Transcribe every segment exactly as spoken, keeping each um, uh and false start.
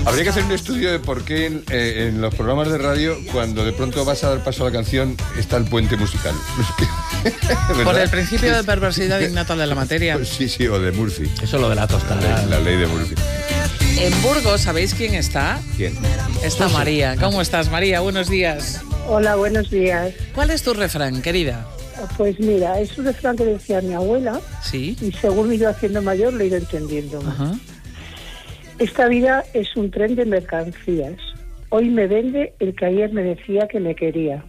Habría que hacer un estudio de por qué en, eh, en los programas de radio, cuando de pronto vas a dar paso a la canción, está el puente musical. Por el principio de perversidad innata de la materia. Sí, sí, o de Murphy. Eso lo de la tostada. La, la ley de Murphy. En Burgos, ¿sabéis quién está? ¿Quién? Está María. ¿Cómo estás, María? Buenos días. Hola, buenos días. ¿Cuál es tu refrán, querida? Pues mira, es un refrán que decía mi abuela. Sí. Y según me he ido haciendo mayor, lo he ido entendiendo más. Ajá. Esta vida es un tren de mercancías. Hoy me vende el que ayer me decía que me quería.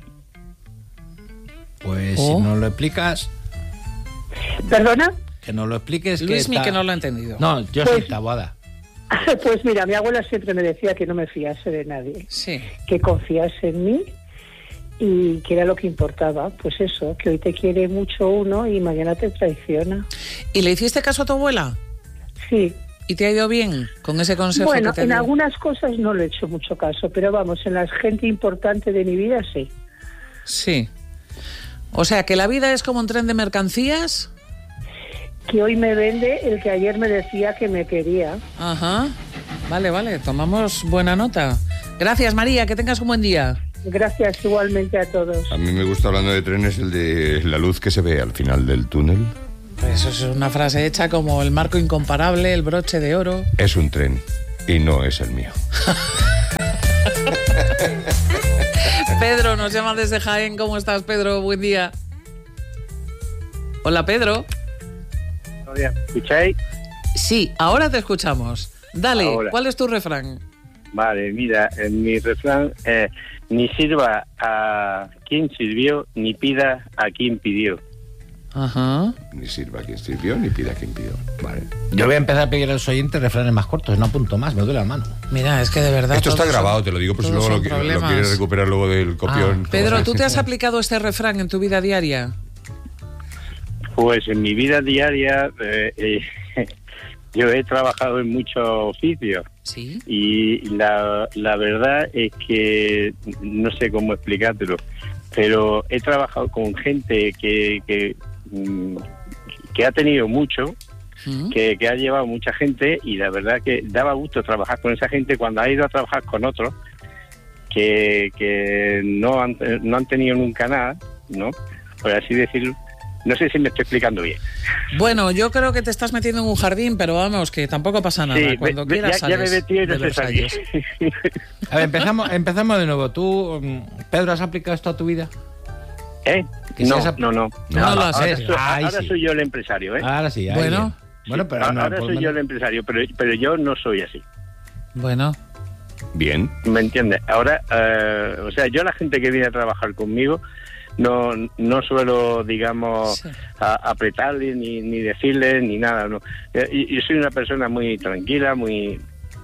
Pues Oh. si no lo explicas, ¿Perdona? que no lo expliques. Luismi, que, está... que no lo ha entendido. No, yo Pues- soy Taboada. Pues mira, mi abuela siempre me decía que no me fiase de nadie, Sí. que confiase en mí y que era lo que importaba. Pues eso, que hoy te quiere mucho uno y mañana te traiciona. ¿Y le hiciste caso a tu abuela? Sí. ¿Y te ha ido bien con ese consejo Bueno, que te en dio? algunas cosas no le he hecho mucho caso, pero vamos, en la gente importante de mi vida sí. Sí. O sea, que la vida es como un tren de mercancías. Que hoy me vende el que ayer me decía que me quería. Ajá. Vale, vale, tomamos buena nota. Gracias, María, que tengas un buen día. Gracias igualmente a todos. A mí me gusta, hablando de trenes, el de la luz que se ve al final del túnel. Eso es una frase hecha como el marco incomparable, el broche de oro. Es un tren y no es el mío. Pedro nos llama desde Jaén. ¿Cómo estás, Pedro? Buen día. Hola, Pedro. ¿Me escucháis? Sí, ahora te escuchamos. Dale, Ahora. ¿cuál es tu refrán? Vale, mira, en mi refrán es: ni sirva a quien sirvió, ni pida a quien pidió. Ajá. Ni sirva a quien sirvió, ni pida a quien pidió. Vale. Yo voy a empezar a pedir a los oyentes refranes más cortos, no apunto más, me duele la mano. Mira, es que de verdad... Esto está todos grabado, son- te lo digo, por si todos luego lo, son qui- lo problemas. quieres recuperar luego del copión. Ah, Pedro, como ¿tú sea. te has aplicado este refrán en tu vida diaria? Pues en mi vida diaria eh, eh, yo he trabajado en muchos oficios Sí. y la, la verdad es que no sé cómo explicártelo, pero he trabajado con gente que, que, mm, que ha tenido mucho, ¿Mm? que, que ha llevado mucha gente, y la verdad que daba gusto trabajar con esa gente cuando ha ido a trabajar con otros que, que no, han, no han tenido nunca nada, ¿no? Por así decirlo. No sé si me estoy explicando bien. Bueno, yo creo que te estás metiendo en un jardín, pero vamos, que tampoco pasa nada. Sí, Cuando ve- quieras ya, ya me sales metí y no de sé salir. Versalles. A ver, empezamos, empezamos de nuevo. ¿Tú, mm, Pedro, has aplicado esto a tu vida? ¿Eh? Que No, seas ap- no, no. No lo has ahora hecho. soy, Ay, ahora sí. soy yo el empresario, ¿eh? Ahora sí, ahí Bueno. bien. Bueno, pero ahora no, ahora por soy lo yo el menos- empresario, pero, pero yo no soy así. Bueno, Bien. ¿Me entiendes? Ahora, eh, o sea, yo a la gente que viene a trabajar conmigo no no suelo, digamos, Sí. a- apretarle ni, ni decirle ni nada, no. Eh, y- Yo soy una persona muy tranquila, muy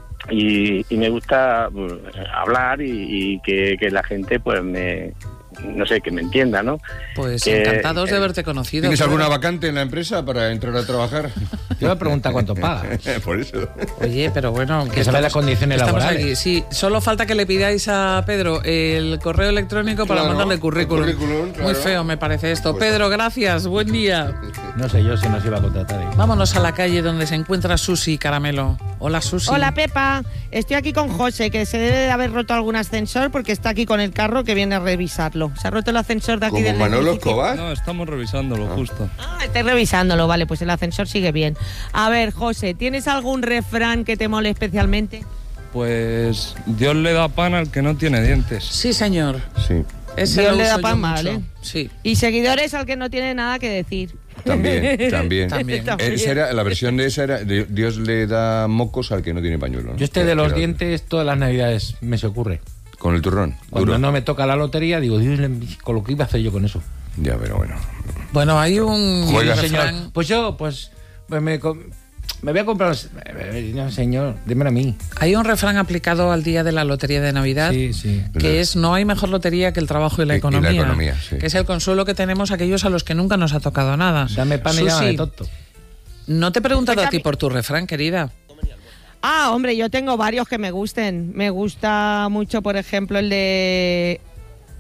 y, y me gusta pues, hablar y, y que, que la gente, pues, me no sé, que me entienda, ¿no? pues Que- encantados de que- haberte conocido. ¿Tienes Pedro. alguna vacante en la empresa para entrar a trabajar? Te iba a preguntar cuánto paga. Por eso. Oye, pero bueno... Que se vean las condiciones estamos laborales. aquí. Sí, solo falta que le pidáis a Pedro el correo electrónico para Claro, mandarle currículum. el currículum, claro. Muy feo me parece esto. Pues- Pedro, gracias, buen día. No sé yo si nos iba a contratar. ¿eh? Vámonos a la calle donde se encuentra Susi Caramelo. Hola, Susi. Hola Pepa, estoy aquí con José, que se debe de haber roto algún ascensor porque está aquí con el carro que viene a revisarlo. Se ha roto el ascensor de aquí Como del Manolo edificio. Escobar. No, estamos revisándolo, justo. Ah, estoy revisándolo, vale, pues el ascensor sigue bien. A ver, José, ¿tienes algún refrán que te mole especialmente? Pues Dios le da pan al que no tiene dientes. Sí, señor. Sí. Ese Dios lo le da uso yo pan, mucho. vale. Sí, Y seguidores al que no tiene nada que decir. También, también. También. Esa era, la versión de esa era de Dios le da mocos al que no tiene pañuelo, ¿no? Yo este de los Era- dientes todas las navidades me se ocurre. Con el turrón. Cuando duro. no me toca la lotería, digo, Dios, con lo que iba a hacer yo con eso. Ya, pero bueno. Bueno, hay un Juega. refrán. Señor, pues yo, pues, pues me, com- me voy a comprar... los- eh, No, señor, dímelo a mí. Hay un refrán aplicado al día de la lotería de Navidad, Sí, sí. que es: no hay mejor lotería que el trabajo y la Y- y la economía. economía, sí. Que es el consuelo que tenemos aquellos a los que nunca nos ha tocado nada. Dame pan y llámame Susi, tonto. no te he preguntado Pues a a ti mí- por tu refrán, querida. Ah, hombre, yo tengo varios que me gusten. Me gusta mucho, por ejemplo, el de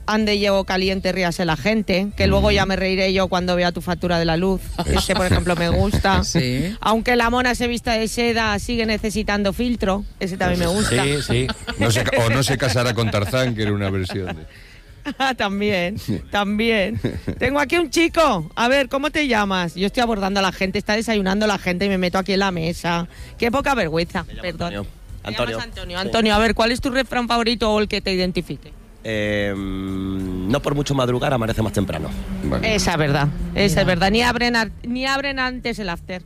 ande llevo caliente, ríase la gente, que luego ya me reiré yo cuando vea tu factura de la luz. Ese, por ejemplo, me gusta. Sí. Aunque la mona se vista de seda, sigue necesitando filtro. Ese también me gusta. Sí, sí. No se, o no se casará con Tarzán, que era una versión de... También, también. Tengo aquí un chico. A ver, ¿cómo te llamas? Yo estoy abordando a la gente, está desayunando la gente y me meto aquí en la mesa. Qué poca vergüenza, perdón. Antonio. ¿Te Antonio. llamas Antonio? Antonio, a ver, ¿cuál es tu refrán favorito o el que te identifique? Eh, no por mucho madrugar, amanece más temprano. Vale. Esa es verdad, esa es verdad. Ni abren, ar- ni abren antes el after.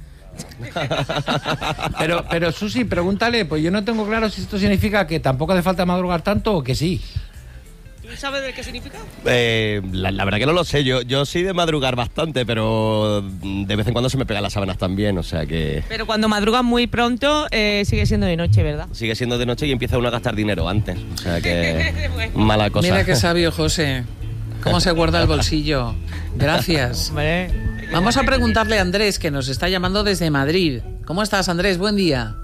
Pero, pero Susi, pregúntale, pues yo no tengo claro si esto significa que tampoco hace falta madrugar tanto o que sí. ¿Tú sabes de qué significa? Eh, la, la verdad que no lo sé, yo, yo soy de madrugar bastante, pero de vez en cuando se me pegan las sábanas también, o sea que Pero cuando madrugan muy pronto, eh, sigue siendo de noche, ¿verdad? sigue siendo de noche y empieza uno a gastar dinero antes, o sea que mala cosa. Mira qué sabio, José. ¿Cómo se guarda el bolsillo? Gracias. Hombre. Vamos a preguntarle a Andrés, que nos está llamando desde Madrid. ¿Cómo estás, Andrés? Buen día.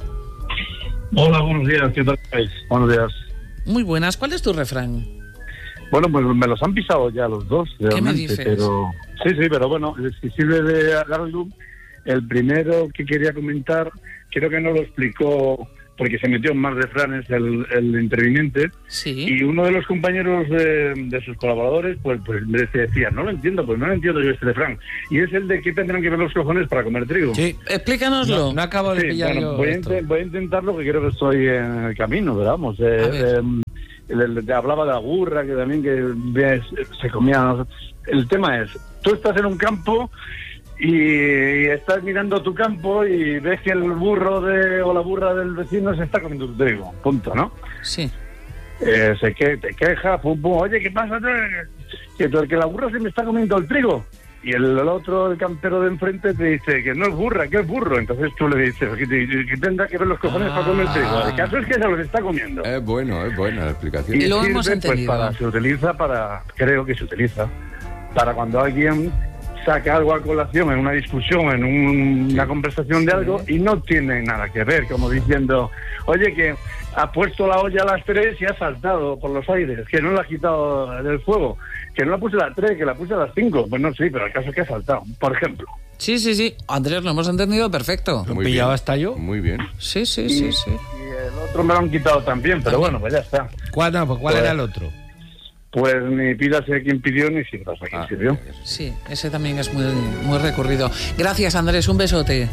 Hola, buenos días, ¿qué tal estáis? Buenos días. Muy buenas. ¿Cuál es tu refrán? Bueno, pues me los han pisado ya los dos, realmente, me dices? pero sí, sí, pero bueno, si sirve de darle luz, el primero que quería comentar, creo que no lo explicó porque se metió en más refranes el, el interviniente, Sí. y uno de los compañeros de, de sus colaboradores, pues, pues le decía, no lo entiendo, pues no lo entiendo yo este refrán, y es el de que tendrán que ver los cojones para comer trigo. Sí. Explícanoslo. No, no acabo de Sí, pillar bueno, yo voy, a esto. inte- voy a intentarlo, que creo que estoy en el camino, pero vamos. Eh, A ver. eh, le, le hablaba de la burra, que también que ves, se comía. ¿no? El tema es, tú estás en un campo y, y estás mirando tu campo y ves que el burro de o la burra del vecino se está comiendo tu trigo, punto, ¿no? Sí. Eh, se que, te queja, pum, pum, oye, ¿qué pasa? Que, que la burra se me está comiendo el trigo. Y el, el otro, el campero de enfrente, te dice que no es burra, que es burro. Entonces tú le dices que, te- que tendrá que ver los cojones para comer el trigo. El caso es que se los está comiendo. Es bueno, es buena la explicación. Y lo hemos pues, entendido. para, se utiliza para, creo que se utiliza, para cuando alguien saca algo a colación en una discusión, en un- una conversación de algo y no tiene nada que ver, como diciendo, oye, que ha puesto la olla a las tres y ha saltado por los aires, que no la ha quitado del fuego, que no la puse a las tres, que la puse a las cinco. Pues no, sí, pero el caso es que ha saltado, por ejemplo. Sí, sí, sí. Andrés, lo hemos entendido perfecto. ¿Lo Muy pillaba bien. hasta yo? Muy bien. Sí, sí, sí, sí. Y el otro me lo han quitado también, pero bueno, pues ya está. ¿Cuál, no, pues, ¿cuál Pues- era el otro? Pues ni pídase a quien pidió, ni sirvas a quien Ah, sirvió. Sí, ese también es muy, muy recurrido. Gracias, Andrés. Un besote.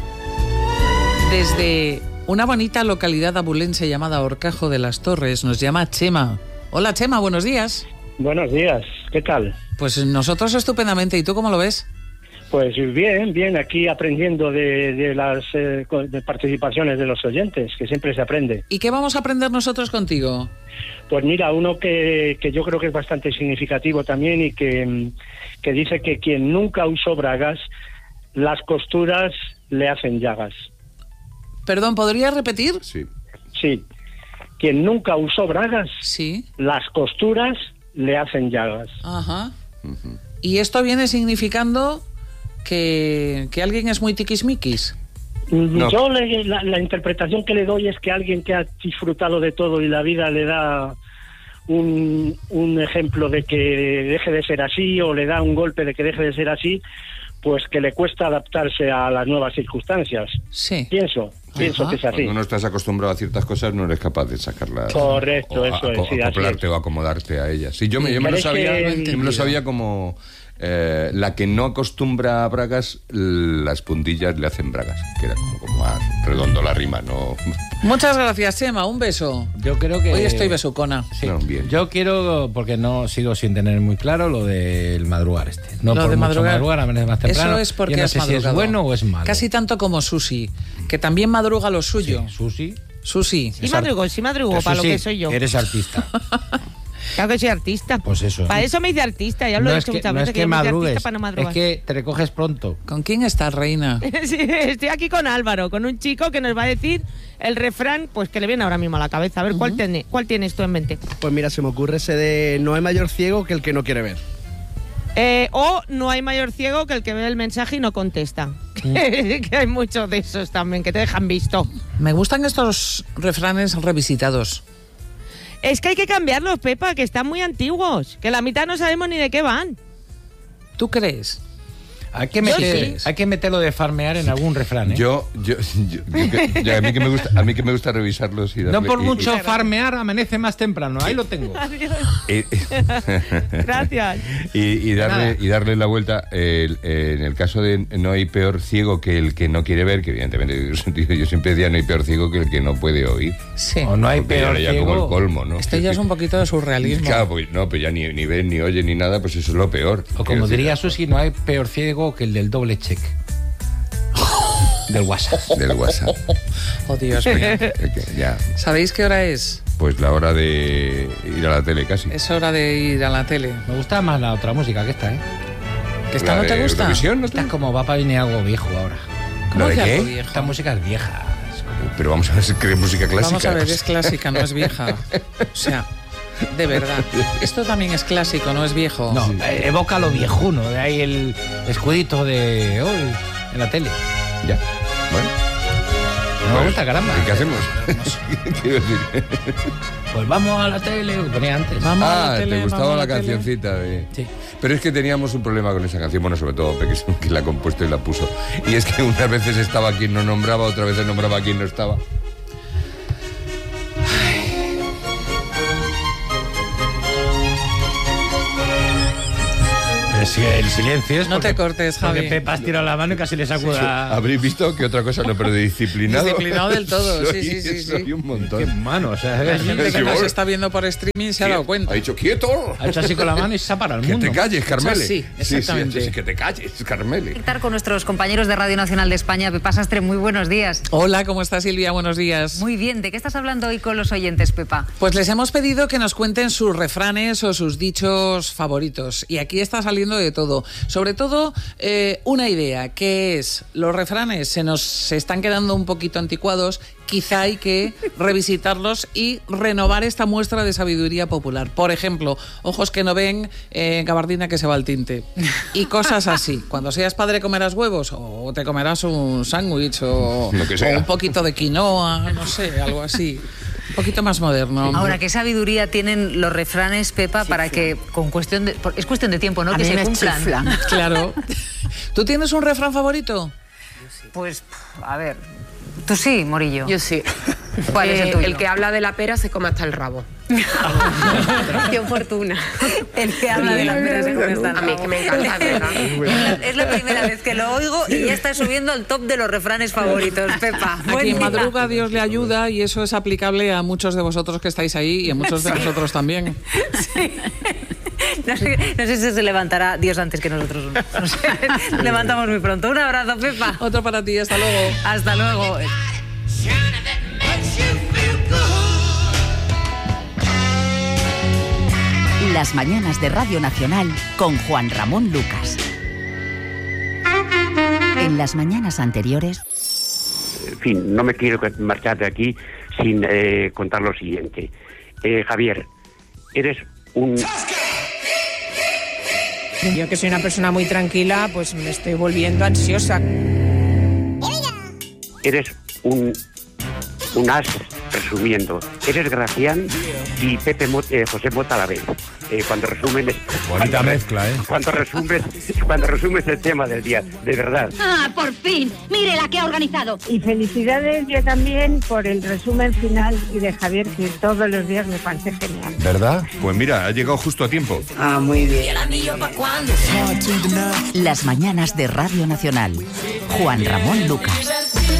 Desde una bonita localidad abulense llamada Horcajo de las Torres nos llama Chema. Hola, Chema, buenos días. Buenos días, ¿qué tal? Pues nosotros estupendamente. ¿Y tú cómo lo ves? Pues bien, bien, aquí aprendiendo de, de las eh, co- de participaciones de los oyentes, que siempre se aprende. ¿Y qué vamos a aprender nosotros contigo? Pues mira, uno que, que yo creo que es bastante significativo también y que, mm, que dice que quien nunca usó bragas, las costuras le hacen llagas. Perdón, ¿podrías repetir? Sí. Sí, quien nunca usó bragas, Sí. las costuras le hacen llagas. Ajá. ¿Y esto viene significando que, que alguien es muy tiquismiquis? No. Yo le- la, la interpretación que le doy es que alguien que ha disfrutado de todo y la vida le da un, un ejemplo de que deje de ser así o le da un golpe de que deje de ser así, pues que le cuesta adaptarse a las nuevas circunstancias. Sí. Pienso, pienso Ajá. que es así. Cuando no estás acostumbrado a ciertas cosas, no eres capaz de sacarlas. Correcto, o eso a- es, sí, así acoplarte es. o acomodarte a ellas. Sí, yo me, yo me lo ¿Crees sabía, que- yo me lo sabía como eh, la que no acostumbra a bragas, las puntillas le hacen bragas, que era como, como más redondo la rima, no. Muchas gracias, Chema. Un beso. Yo creo que... Hoy estoy besucona. Sí. No, bien. Yo quiero, porque no sigo sin tener muy claro lo del madrugar este. No Lo por de mucho madrugar. madrugar, a menos más temprano. Eso es porque Yo no has sé si madrugado. es bueno o es malo. Casi tanto como Susi, que también madruga lo suyo. Sí, Susi. Susi. Sí madrugo, sí madrugo, para lo Susi, que soy yo. Eres artista. Claro que soy artista. Pues eso. Para eso me hice artista, ya lo no he es dicho que, muchas no veces es que, que yo me hice madrugues, artista para no madrugar. es que te recoges pronto. ¿Con quién estás, reina? Sí, estoy aquí con Álvaro, con un chico que nos va a decir el refrán, pues que le viene ahora mismo a la cabeza. A ver, ¿cuál, tiene, ¿cuál tienes tú en mente? Pues mira, se me ocurre ese de no hay mayor ciego que el que no quiere ver. Eh, o no hay mayor ciego que el que ve el mensaje y no contesta. Que hay muchos de esos también, que te dejan visto. Me gustan estos refranes revisitados. Es que hay que cambiarlos, Pepa, que están muy antiguos. Que la mitad no sabemos ni de qué van. ¿Tú crees? Hay que, meter, hay que meterlo de farmear en algún refrán, ¿eh? Yo, yo, yo, yo que, ya, a mí que me gusta, a mí que me gusta revisarlos y darle, no por y, mucho y, farmear amanece más temprano. Ahí lo tengo. y, Gracias. Y, y darle y darle la vuelta. El, en el caso de no hay peor ciego que el que no quiere ver, que evidentemente yo siempre decía no hay peor ciego que el que no puede oír. Sí. O no hay Porque peor ya ciego. como el colmo, ¿no? Esto ya es un poquito de surrealismo. Claro, pues no, pues ya ni, ni ven ni oye ni nada, pues eso es lo peor. O como diría Susi, no hay peor ciego que el del doble check. Del WhatsApp. Del WhatsApp. Oh, Dios mío. Ya. ¿Sabéis qué hora es? Pues la hora de ir a la tele casi. Es hora de ir a la tele. Me gusta más la otra música que esta, ¿eh? ¿Que esta no te gusta? Eurovisión, ¿no? Esta es como va para venir algo viejo ahora. ¿Lo de que qué? algo viejo? Esta música es vieja. Pero vamos a ver si es música clásica. Vamos a ver, es clásica, no es vieja. O sea, de verdad. Esto también es clásico, no es viejo. No, eh, evoca lo viejuno. De ahí el escudito de hoy en la tele. Ya. Bueno. No me gusta, caramba. ¿Y qué hacemos? Quiero decir. Pues vamos a la tele, lo ponía antes. Vamos a Ah, la tele, te gustaba vamos a la, la tele. cancioncita de... Sí. Pero es que teníamos un problema con esa canción, bueno, sobre todo Peque, que la ha compuesto y la puso. Y es que unas veces estaba quien no nombraba, otras veces nombraba a quien no estaba. Sí, el silencio es No porque, te cortes, Javi. porque Pepa has tirado la mano y casi le sacuda. Habréis visto que otra cosa no, pero de disciplinado. Disciplinado del todo, soy, sí, sí, sí, soy sí. un Qué montón. mano, o sea, La gente que Sí, nos bueno. está viendo por streaming se ha dado cuenta. Ha dicho quieto. ha hecho así con la mano y se ha parado el Que mundo. te calles, Carmele. Sí, exactamente. Sí, sí, sí, que te calles, Carmele. Conectar con nuestros compañeros de Radio Nacional de España. Pepa Sastre, muy buenos días. Hola, ¿cómo estás, Silvia? Buenos días. Muy bien, ¿de qué estás hablando hoy con los oyentes, Pepa? Pues les hemos pedido que nos cuenten sus refranes o sus dichos favoritos. Y aquí está saliendo de todo. Sobre todo, eh, una idea, que es, los refranes se nos se están quedando un poquito anticuados, quizá hay que revisitarlos y renovar esta muestra de sabiduría popular. Por ejemplo, ojos que no ven, eh, gabardina que se va al tinte. Y cosas así. Cuando seas padre comerás huevos o te comerás un sándwich o, Lo que sea. o un poquito de quinoa, no sé, algo así. Un poquito más moderno. Ahora, ¿qué sabiduría tienen los refranes, Pepa, para que con cuestión de... Es cuestión de tiempo, ¿no? A que mí se me cumplan. chiflan. Claro. ¿Tú tienes un refrán favorito? Pues, a ver... Tú sí, Morillo. Yo sí. ¿Cuál es el Eh, tuyo? el que habla de la pera se come hasta el rabo. Qué oportuna. El que habla de las peras se come hasta el A mí rabo. que me encanta, de verdad. Es la primera vez que lo oigo y ya está subiendo al top de los refranes favoritos, Pepa. A Buen quien día. madruga, Dios le ayuda, y eso es aplicable a muchos de vosotros que estáis ahí y a muchos de Sí. nosotros también. Sí. No sé, no sé si se levantará Dios antes que nosotros. No sé. Nos levantamos muy pronto. Un abrazo, Pepa. Otro para ti, hasta luego. Hasta luego. Las mañanas de Radio Nacional con Juan Ramón Lucas. En las mañanas anteriores... En fin, no me quiero marchar de aquí sin eh, contar lo siguiente. Eh, Javier, eres un... Yo que soy una persona muy tranquila, pues me estoy volviendo ansiosa. Eres un... un as, resumiendo. Eres Gracián y Pepe Mo- eh, José Mota a la vez. Eh, cuando resumen... Bonita mezcla, ¿eh? Cuando resumes, cuando resumes el tema del día, de verdad. ¡Ah, por fin! ¡Mire la que ha organizado! Y felicidades yo también por el resumen final y de Javier, que todos los días me parece genial. ¿Verdad? Pues mira, ha llegado justo a tiempo. Ah, muy bien. Las mañanas de Radio Nacional. Juan Ramón Lucas.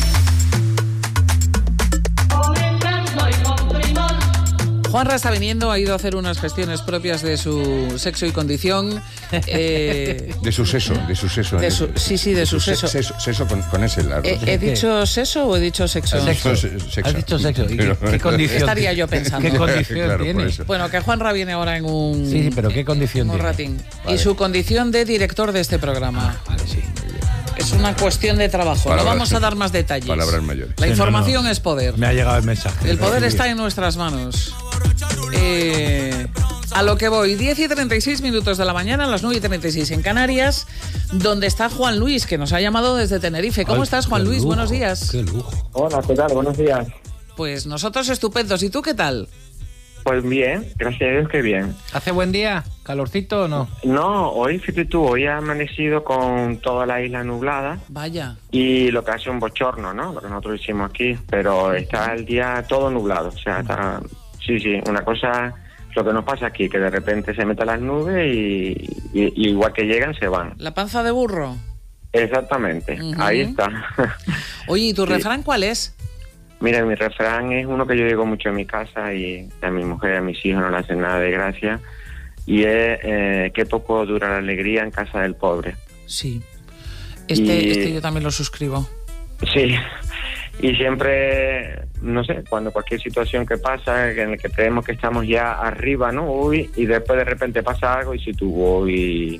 Juanra está viniendo, ha ido a hacer unas gestiones propias de su sexo y condición. Eh, De su seso, de su seso. De su- sí, sí, de su se- seso. Seso, seso con, con ese largo. ¿he, he dicho seso o he dicho sexo? Sexo. Has dicho sexo. ¿Y qué, Pero- qué condición? Estaría yo pensando. ¿Qué condición Claro, por tiene? eso. Bueno, que Juanra viene ahora en un... Sí, sí, pero ¿qué condición un tiene? ratín. Vale. Y su condición de director de este programa. Vale, sí. Es una cuestión de trabajo. Palabras- no vamos a dar más detalles. Palabras mayores. La Sí, no, información no. es poder. Me ha llegado el mensaje. El poder está en nuestras manos. Eh, a lo que voy, diez y treinta y seis minutos de la mañana, las nueve y treinta y seis en Canarias, donde está Juan Luis, que nos ha llamado desde Tenerife. ¿Cómo Ay, estás, Juan qué Luis? lujo, Buenos días. Qué lujo. Hola, ¿qué tal? Buenos días. Pues nosotros estupendos. ¿Y tú qué tal? Pues bien, gracias a Dios que bien. ¿Hace buen día? ¿Calorcito o no? No, hoy, fíjate tú, hoy ha amanecido con toda la isla nublada. Vaya. Y lo que hace un bochorno, ¿no? Lo que nosotros hicimos aquí, pero está el día todo nublado, o sea, está... Sí, sí, una cosa... Lo que nos pasa aquí, que de repente se meten las nubes y, y, y igual que llegan, se van. ¿La panza de burro? Exactamente, uh-huh. Ahí está. Oye, ¿y tu sí. refrán cuál es? Mira, mi refrán es uno que yo digo mucho en mi casa y a mi mujer y a mis hijos no le hacen nada de gracia, y es eh, que poco dura la alegría en casa del pobre. Sí, este, y, este yo también lo suscribo. Sí, y siempre, no sé, cuando cualquier situación que pasa, en la que creemos que estamos ya arriba, ¿no? Uy, y después de repente pasa algo y si tuvo y...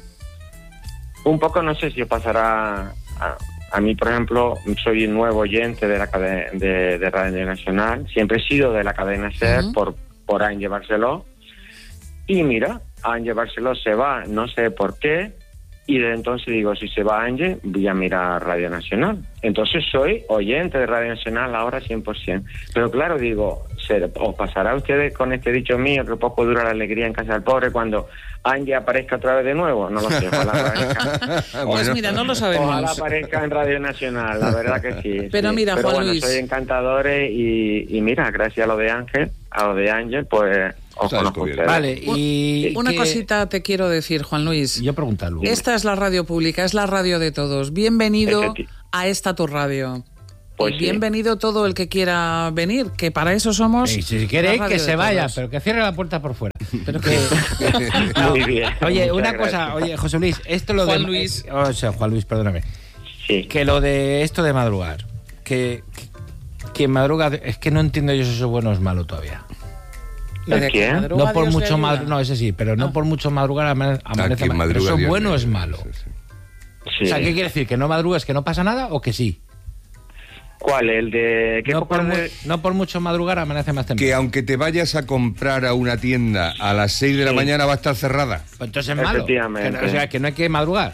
Un poco, no sé si os pasará... A, A mí, por ejemplo, soy un nuevo oyente de la cadena de, de Radio Nacional. Siempre he sido de la cadena SER uh-huh. por, por Ángel Barceló. Y mira, Ángel Barceló se va, no sé por qué. Y desde entonces digo, si se va Ángel, voy a mirar Radio Nacional. Entonces soy oyente de Radio Nacional ahora cien por ciento. Pero claro, digo, ¿os pasará a ustedes con este dicho mío que poco dura la alegría en casa del pobre cuando Ángel aparezca otra vez de nuevo? No lo sé, ojalá aparezca. Pues mira, no lo sabemos. Ojalá aparezca en Radio Nacional, la verdad que sí. Pero sí. mira, Pero Juan bueno, Luis... soy encantadores y, y mira, gracias a lo de Ángel, a lo de Ángel, pues... Os conozco ustedes. Vale, y... Una ¿qué? cosita te quiero decir, Juan Luis. Yo preguntarlo. Esta es la radio pública, es la radio de todos. Bienvenido a esta tu radio. Pues y bienvenido sí. todo el que quiera venir, que para eso somos... Y si quiere que se vaya, todos. Pero que cierre la puerta por fuera. Pero que... no. Muy bien. Oye, una gracias. cosa, oye, José Luis, esto lo Juan de... Luis. Eh, o sea, Juan Luis, perdóname. Sí. Que lo de esto de madrugar, que quien madruga, es que no entiendo yo si eso es bueno o es malo todavía. ¿El qué? No por mucho madrugar, no, ese sí, pero no ah. por mucho madrugar amane- amanece mal. ¿Eso es bueno o es malo? Sí, sí. Sí. O sea, ¿qué quiere decir? ¿Que no madrugues, que no pasa nada o que sí? ¿Cuál? ¿El de qué no por, de... mu- no por mucho madrugar amanece más temprano. Que aunque te vayas a comprar a una tienda a las seis de la sí. mañana va a estar cerrada. Pues entonces es malo. Efectivamente. Que no, o sea, que no hay que madrugar.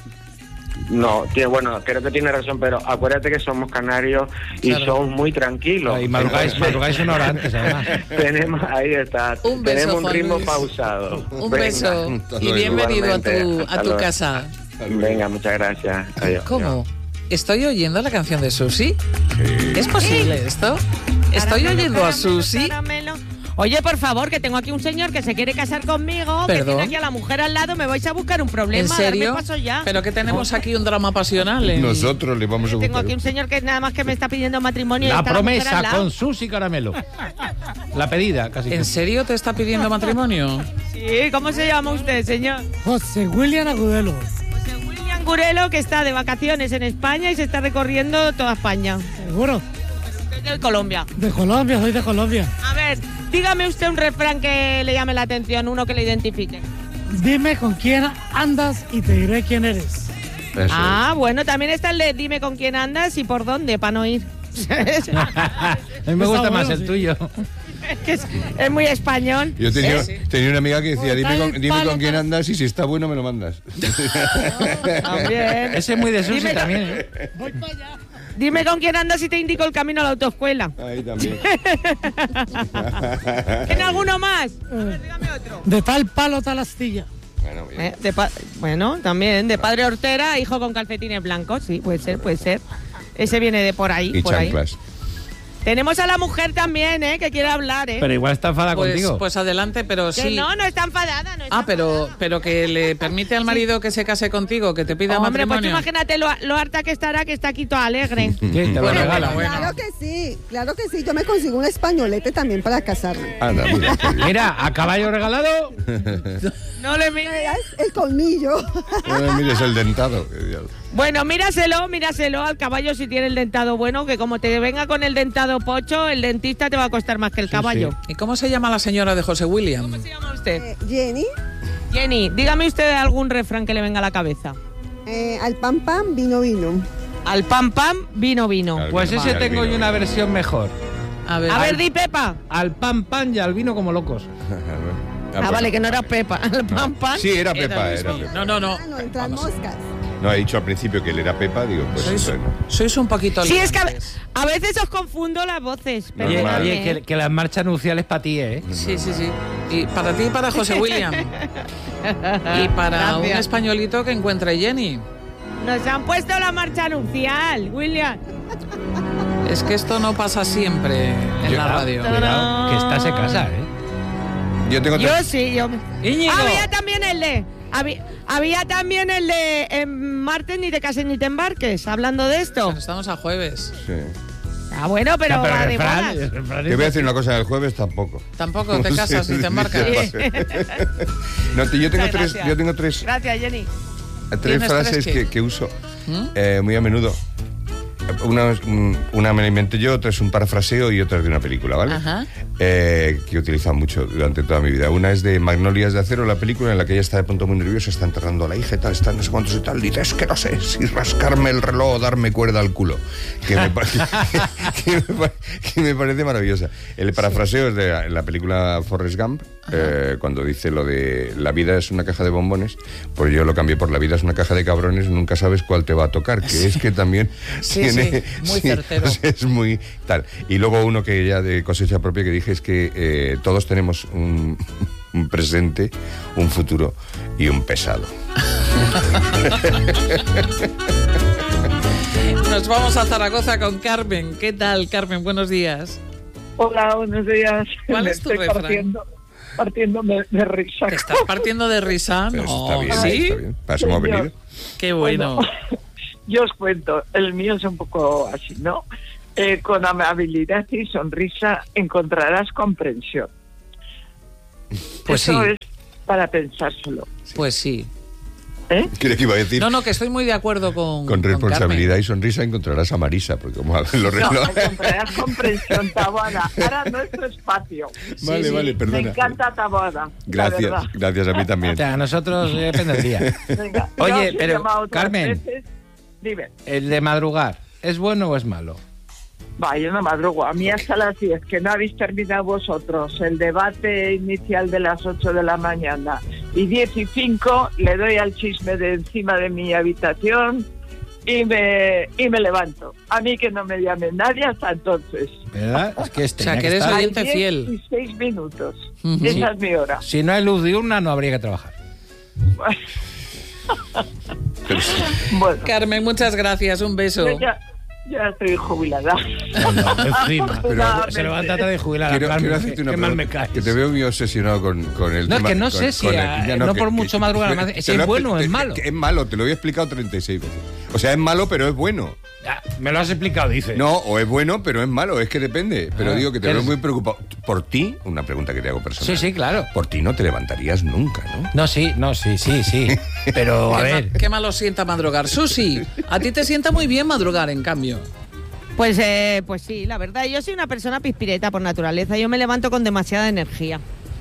No, tío, bueno, creo que tiene razón, pero acuérdate que somos canarios y claro. somos muy tranquilos. Y madrugáis, madrugáis una hora antes, además. Tenemos, ahí está, un beso, tenemos un Juan ritmo Luis. pausado. Un Venga. beso y bienvenido a tu, a tu casa. Venga, muchas gracias. Adiós. ¿Cómo? ¿Estoy oyendo la canción de Susi? Sí. ¿Es posible ¿Sí? esto? ¿Estoy caramelo, oyendo caramelo, a Susi? Caramelo. Oye, por favor, que tengo aquí un señor que se quiere casar conmigo, ¿Perdón? que tiene aquí a la mujer al lado, me vais a buscar un problema. ¿En serio? Darme paso ya. Pero que tenemos aquí un drama pasional. ¿eh? Nosotros le vamos a buscar. Tengo aquí un señor que nada más que me está pidiendo matrimonio. La y está promesa la con Susi Caramelo. La pedida, casi. ¿En serio te está pidiendo matrimonio? Sí, ¿cómo se llama usted, señor? José William Agudelo. José William Agudelo, que está de vacaciones en España y se está recorriendo toda España. ¿Seguro? De Colombia. De Colombia, soy de Colombia. A ver, dígame usted un refrán que le llame la atención, uno que le identifique. Dime con quién andas y te diré quién eres. Eso ah, es. Bueno, también está el de dime con quién andas y por dónde, para no ir. A mí me gusta más el tuyo. Es que es, es muy español. Yo tenía, ¿Eh? tenía una amiga que decía, dime con, dime con quién andas y si está bueno me lo mandas. También. Ese es muy de Susi dime también. ¿eh? Voy para allá. Dime con quién andas y te indico el camino a la autoescuela. Ahí también. ¿Tiene alguno más? A ver, dígame otro. De tal palo, tal astilla. Bueno, bien. Eh, de pa- bueno, también de padre hortera, hijo con calcetines blancos. Sí, puede ser, puede ser. Ese viene de por ahí. Y por chanclas. ahí. Tenemos a la mujer también, ¿eh? Que quiere hablar, ¿eh? Pero igual está enfadada pues, contigo. Pues adelante, pero que sí. no, no está enfadada. No está ah, pero, enfadada. pero que le permite al marido que se case contigo, que te pida Hombre, matrimonio. pues tú imagínate lo, lo harta que estará, que está aquí toda alegre. Sí, te lo Bueno, regala. bueno, bueno. Claro que sí, claro que sí. Yo me consigo un españolete también para casarme. Anda, mira, Mira, a caballo regalado. No le mires. El colmillo. no le mires el dentado. Bueno, míraselo, míraselo al caballo si tiene el dentado bueno, que como te venga con el dentado pocho, el dentista te va a costar más que el Sí, caballo. sí. ¿Y cómo se llama la señora de José William? ¿Cómo se llama usted? Eh, Jenny, Jenny, dígame usted algún refrán que le venga a la cabeza. eh, al pan pan, vino vino. Al pan pan, vino vino. Al Pues vino, ese al tengo vino, yo una vino. versión mejor. A ver, A ver, di Pepa. Al pan pan y al vino como locos. Ah, vale, que no era Pepa. Al pan pan. Sí, era Era Pepa, el era mismo. Pepa. No, no, no. Ah, no, entran moscas. No, he dicho al principio que él era Pepa, digo, pues... Sois, bueno. sois un poquito Sí, es que a, liantes. a veces os confundo las voces. Oye, perdóname, oye, ¿eh? que, que la marcha nupcial es para ti, ¿eh? Sí, sí, sí. Y para ti y para José William. Y para Gracias. un españolito que encuentre Jenny. Nos han puesto la marcha nupcial, William. Es que esto no pasa siempre en Yo- la radio. Cuidado, que esta se casa, ¿eh? Yo tengo Yo tres... sí, yo... Íñigo. Había también el de... Había, había también el de en martes ni te cases ni te embarques, hablando de esto. Estamos a jueves. Sí. Ah, bueno, pero, Ya, pero va el de refrán- bodas. el refrán Te es voy a así. decir una cosa, el jueves tampoco. Tampoco te casas ni te embarcas. No, te- yo tengo Muchas tres, gracias. yo tengo tres, Gracias, Jenny. tres ¿Tienes frases tres qué? que, que uso ¿Mm? eh, muy a menudo. Una, es, mm, una me la inventé yo, otra es un parafraseo y otra es de una película, ¿vale? Ajá. Eh, que he utilizado mucho durante toda mi vida. Una es de Magnolias de Acero, la película en la que ella está de pronto muy nerviosa, está enterrando a la hija y tal, está no sé cuántos y tal, dice, es que no sé si rascarme el reloj o darme cuerda al culo. Que me, pa- que me pa- que me parece maravillosa. El parafraseo es de la, la película Forrest Gump, eh, cuando dice lo de la vida es una caja de bombones, pues yo lo cambié por la vida es una caja de cabrones, nunca sabes cuál te va a tocar, que es que también Sí, tiene... sí, muy certero. o sea, es muy tal. Y luego uno que ya de cosecha propia que dije es que eh, todos tenemos un, un presente, un futuro y un pesado. Nos vamos a Zaragoza con Carmen. ¿Qué tal, Carmen? Buenos días. Hola, buenos días. ¿Cuál Me es tu estoy refrán? partiendo, partiéndome de risa. ¿Te estás partiendo de risa? Pero No, está bien, ¿sí? está bien. Para eso hemos Señor. venido. Qué bueno. Yo os cuento, el mío es un poco así, ¿no? Eh, con amabilidad y sonrisa encontrarás comprensión. Pues Eso sí. es para pensárselo. Pues sí. ¿Eh? ¿Qué iba a decir? No, no, que estoy muy de acuerdo con Con responsabilidad Carmen. y sonrisa encontrarás a Marisa, porque como los No, relojes... encontrarás comprensión, Taboada. Ahora nuestro espacio. Vale, vale, perdona. Me encanta Taboada. la Gracias, verdad. gracias a mí también. O sea, a nosotros eh, depende del día. Venga, yo Oye, os he pero, llamado otras Carmen, veces. Dime. el de madrugar, ¿es bueno o es malo? Va, yo no madrugo. A mí hasta las diez, que no habéis terminado vosotros el debate inicial de las ocho de la mañana. Y diez y cinco le doy al chisme de encima de mi habitación y me, y me levanto. A mí que no me llame nadie hasta entonces. ¿Verdad? Es que este O sea, que eres Hay oyente diez fiel. y seis minutos. Ujú. Esa es mi hora. Si no hay luz diurna, no habría que trabajar. Bueno, Carmen, muchas gracias. Un beso. yo ya, ya estoy jubilada. Encima. Pero- se levanta tarde de jubilar. Quiero, Carmen, quiero hacerte una qué mal pregunta, me caes. que te veo muy obsesionado con, con el No, es tema... que no con- sé si con a- ya, no que- por mucho que- madrugar, te- además, te si es lo he bueno o expli- es te- malo. que Es malo, te lo había explicado treinta y seis veces. O sea, es malo, pero es bueno. Ya, me lo has explicado, dice. No, o es bueno, pero es malo, es que depende. Pero Ah, digo que te ¿qué veo es? muy preocupado. Por ti, una pregunta que te hago personal. Sí, sí, claro. Por ti no te levantarías nunca, ¿no? No, sí, no, sí, sí, sí. Pero, a Qué, ver. ma- qué malo sienta madrugar. Susi, a ti te sienta muy bien madrugar, en cambio. Pues, eh, pues sí, la verdad, yo soy una persona pispireta por naturaleza. Yo me levanto con demasiada energía.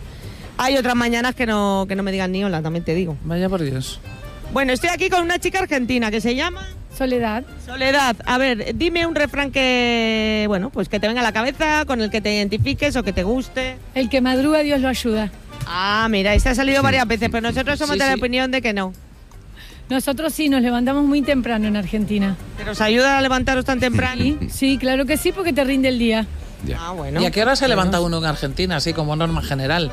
Hay otras mañanas que no, que no me digan ni hola, también te digo. Vaya por Dios. Bueno, estoy aquí con una chica argentina que se llama... Soledad. Soledad. A ver, dime un refrán que, bueno, pues que te venga a la cabeza, con el que te identifiques o que te guste. El que madruga, Dios lo ayuda. Ah, mira, este ha salido varias veces, pero nosotros somos Sí, de la sí. opinión de que no. Nosotros sí, nos levantamos muy temprano en Argentina. ¿Pero os ayuda a levantaros tan temprano? Sí, sí, claro que sí, porque te rinde el día. Ah, bueno. ¿Y a qué hora se Bueno. levanta uno en Argentina, así como norma general?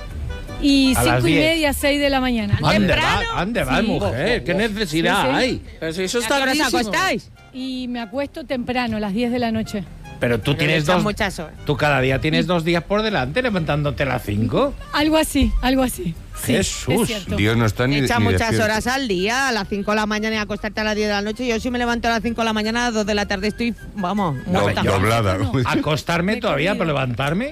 Y A las cinco y diez. media, seis de la mañana. ¿Dónde va, ¿Dónde va, Sí. mujer? ¿Qué necesidad Sí, sí. hay? Pero si eso ¿A está qué hora os clarísimo. acostáis? Y me acuesto temprano, a las diez de la noche. Pero tú Pero tienes echan dos. muchas horas. Tú cada día tienes dos días por delante levantándote a las cinco. Algo así, algo así. Sí, Jesús, es cierto. Dios no está ni, Echa ni muchas despierto. horas al día, a las cinco de la mañana y acostarte a las diez de la noche. Yo si me levanto a las cinco de la mañana, a las dos de la tarde estoy, vamos, Do- muerta. doblada. Acostarme Me todavía, comí. pero levantarme.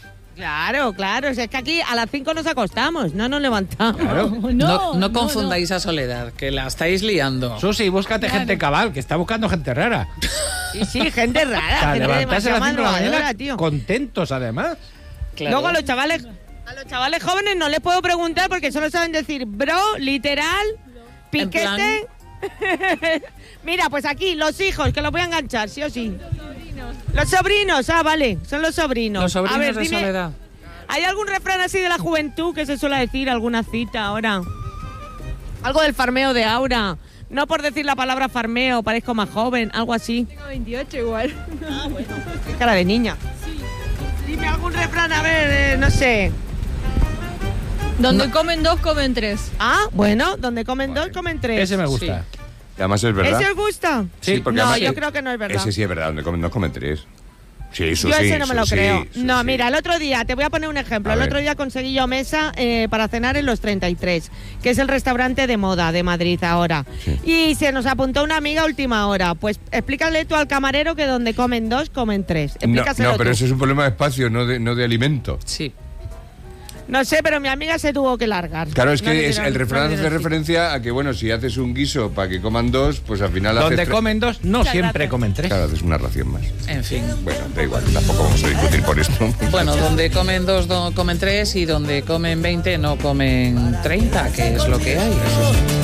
Claro, claro, o sea, es que aquí a las cinco nos acostamos, no nos levantamos. Claro. No, No, no no, confundáis a Soledad, que la estáis liando. Susi, búscate Claro. gente cabal, que está buscando gente rara. Y sí, gente O rara, sea, gente levantarse a demasiado las cinco de la madrugadora, mañana tío. contentos, además. Claro. Luego a los chavales, a los chavales jóvenes no les puedo preguntar porque solo saben decir bro, literal, En plan- piquete. Mira, pues aquí los hijos, que los voy a enganchar, sí o sí. Los sobrinos, ah, vale, son los sobrinos. Los sobrinos a ver, de dime, Soledad. ¿hay algún refrán así de la juventud que se suele decir, alguna cita ahora? Algo del farmeo de Aura. No por decir la palabra farmeo, parezco más joven, algo así. Tengo veintiocho igual. Ah, bueno. Qué cara de niña. Sí. Dime algún refrán, a ver, eh, no sé. Donde no. comen dos, comen tres. Ah, bueno, donde comen vale. dos, comen tres. Ese me gusta. Sí. Y además es verdad. ¿Ese os gusta? Sí, porque no, además yo es, creo que no es verdad. Ese sí es verdad, donde comen dos, comen tres. Sí, eso yo sí, ese no me lo sí, creo. Sí, no, sí. mira, el otro día, te voy a poner un ejemplo. A el ver. otro día conseguí yo mesa eh, para cenar en Los treinta y tres, que es el restaurante de moda de Madrid ahora. Sí. Y se nos apuntó una amiga a última hora. Pues explícale tú al camarero que donde comen dos, comen tres. Explícaselo No, no pero tú. eso es un problema de espacio, no de, no de alimento. Sí. No sé, pero mi amiga se tuvo que largar. Claro, es no que es, dieron, el refrán no hace referencia a que, bueno, si haces un guiso para que coman dos, pues al final haces... Donde comen dos, no Muchas siempre gracias. comen tres. Claro, haces una ración más. En fin. Bueno, da igual, tampoco vamos a discutir por esto. Bueno, donde comen dos, no comen tres, y donde comen veinte, no comen treinta, que es lo que hay. Eso sí.